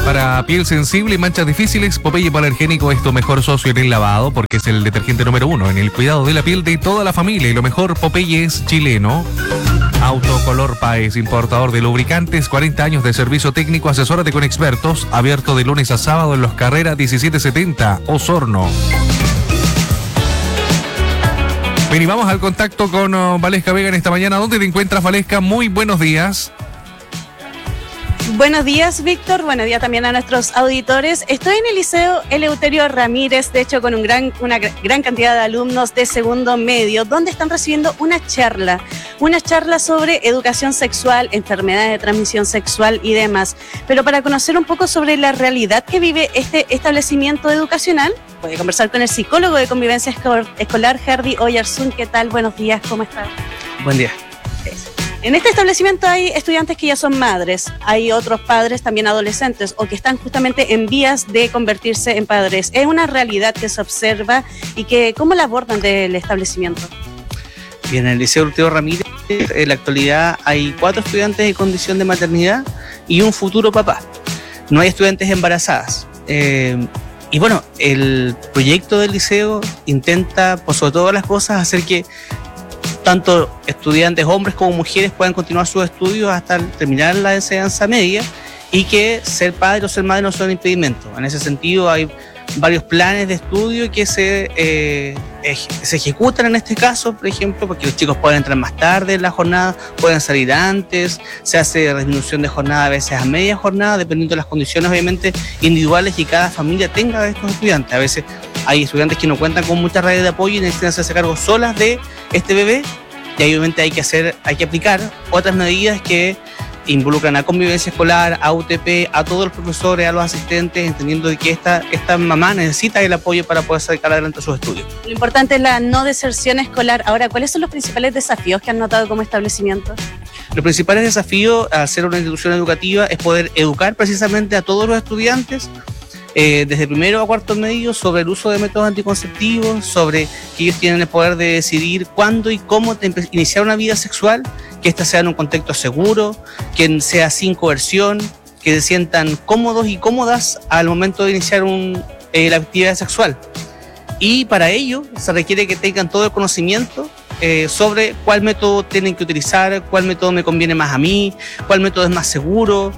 Para piel sensible y manchas difíciles, Popeye Hipoalergénico es tu mejor socio en el lavado porque es el detergente número 1 en el cuidado de la piel de toda la familia. Y lo mejor, Popeye es chileno. Autocolor Paes, importador de lubricantes, 40 años de servicio técnico, asesórate con expertos, abierto de lunes a sábado en Los Carreras 1770, Osorno. Bien, y vamos al contacto con Valesca Vega en esta mañana. ¿Dónde te encuentras, Valesca? Muy buenos días. Buenos días, Víctor. Buenos días también a nuestros auditores. Estoy en el Liceo Eleuterio Ramírez, de hecho con una gran cantidad de alumnos de segundo medio, donde están recibiendo una charla sobre educación sexual, enfermedades de transmisión sexual y demás. Pero para conocer un poco sobre la realidad que vive este establecimiento educacional, voy a conversar con el psicólogo de convivencia escolar, Hardy Oyarzún. ¿Qué tal? Buenos días, ¿cómo estás? Buen día. En este establecimiento hay estudiantes que ya son madres, hay otros padres también adolescentes o que están justamente en vías de convertirse en padres. Es una realidad que se observa y que ¿cómo la abordan del establecimiento? Bien, en el Liceo Eleuterio Ramírez, en la actualidad hay 4 estudiantes en condición de maternidad y un futuro papá. No hay estudiantes embarazadas. Y bueno, el proyecto del liceo intenta, por sobre todas las cosas, hacer que tanto estudiantes, hombres como mujeres, puedan continuar sus estudios hasta terminar la enseñanza media y que ser padre o ser madre no sea un impedimento. En ese sentido hay varios planes de estudio que se ejecutan en este caso, por ejemplo, porque los chicos pueden entrar más tarde en la jornada, pueden salir antes, se hace disminución de jornada a veces a media jornada, dependiendo de las condiciones obviamente individuales que cada familia tenga de estos estudiantes. A veces hay estudiantes que no cuentan con muchas redes de apoyo y necesitan hacerse cargo solas de este bebé, y ahí obviamente hay que aplicar otras medidas que involucran a convivencia escolar, a UTP, a todos los profesores, a los asistentes, entendiendo de que esta mamá necesita el apoyo para poder sacar adelante sus estudios. Lo importante es la no deserción escolar. Ahora, ¿cuáles son los principales desafíos que han notado como establecimiento? Los principales desafíos al ser una institución educativa es poder educar precisamente a todos los estudiantes, desde primero a cuarto medio, sobre el uso de métodos anticonceptivos, sobre que ellos tienen el poder de decidir cuándo y cómo iniciar una vida sexual, que ésta sea en un contexto seguro, que sea sin coerción, que se sientan cómodos y cómodas al momento de iniciar la actividad sexual. Y para ello se requiere que tengan todo el conocimiento sobre cuál método tienen que utilizar, cuál método me conviene más a mí, cuál método es más seguro,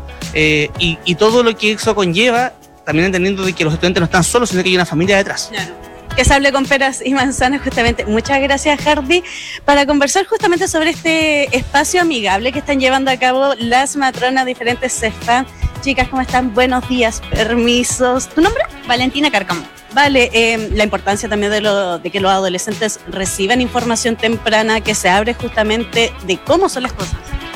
y todo lo que eso conlleva, también entendiendo de que los estudiantes no están solos, sino que hay una familia detrás. Claro. Que se hable con peras y manzanas justamente. Muchas gracias, Hardy, para conversar justamente sobre este espacio amigable que están llevando a cabo las matronas diferentes CEFA. Chicas, ¿cómo están? Buenos días, permisos. ¿Tu nombre? Valentina Cárcamo. Vale, la importancia también de que los adolescentes reciban información temprana, que se abre justamente de cómo son las cosas.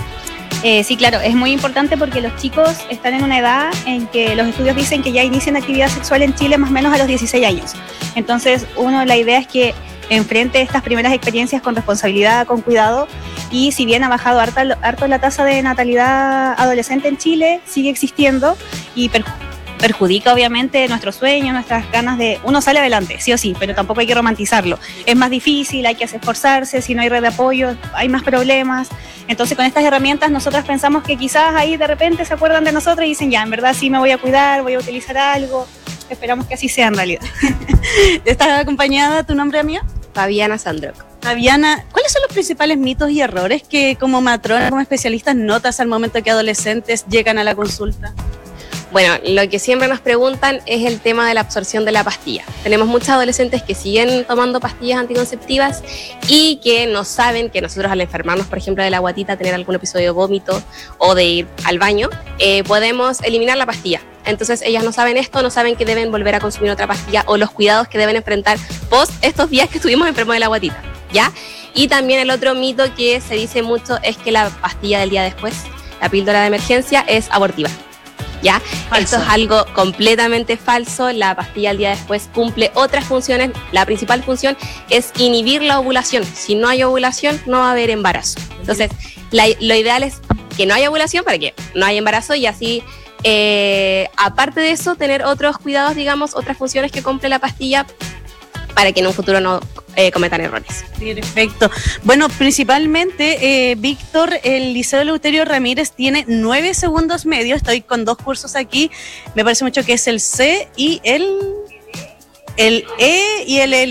Sí, claro, es muy importante porque los chicos están en una edad en que los estudios dicen que ya inician actividad sexual en Chile más o menos a los 16 años. Entonces, la idea es que enfrente estas primeras experiencias con responsabilidad, con cuidado, y si bien ha bajado harto la tasa de natalidad adolescente en Chile, sigue existiendo y perjudica obviamente nuestro sueño, nuestras ganas de... Uno sale adelante, sí o sí, pero tampoco hay que romantizarlo. Es más difícil, hay que esforzarse, si no hay red de apoyo, hay más problemas. Entonces con estas herramientas nosotras pensamos que quizás ahí de repente se acuerdan de nosotros y dicen, ya, en verdad sí me voy a cuidar, voy a utilizar algo. Esperamos que así sea en realidad. ¿Estás acompañada? ¿Tu nombre, amiga? Fabiana Sandrock. Fabiana, ¿cuáles son los principales mitos y errores que como matrona, como especialistas notas al momento que adolescentes llegan a la consulta? Bueno, lo que siempre nos preguntan es el tema de la absorción de la pastilla. Tenemos muchos adolescentes que siguen tomando pastillas anticonceptivas y que no saben que nosotros al enfermarnos, por ejemplo, de la guatita, tener algún episodio de vómito o de ir al baño, podemos eliminar la pastilla. Entonces ellas no saben esto, no saben que deben volver a consumir otra pastilla o los cuidados que deben enfrentar post estos días que estuvimos enfermos de la guatita, ¿ya? Y también el otro mito que se dice mucho es que la pastilla del día después, la píldora de emergencia, es abortiva. ¿Ya? Esto es algo completamente falso. La pastilla al día después cumple otras funciones. La principal función es inhibir la ovulación. Si no hay ovulación, no va a haber embarazo. Entonces, lo ideal es que no haya ovulación para que no haya embarazo y así, aparte de eso, tener otros cuidados, digamos, otras funciones que cumple la pastilla para que en un futuro no cometan errores. Perfecto. Bueno, principalmente, Víctor, el Liceo Eleuterio Ramírez tiene 9 segundos medios. Estoy con 2 cursos aquí. Me parece mucho que es el C y el E y el L.